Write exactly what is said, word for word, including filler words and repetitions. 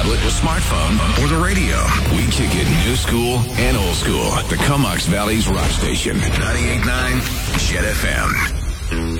tablet, a smartphone, or the radio. We kick it new school and old school. The Comox Valley's rock station. ninety-eight point nine Jet F M.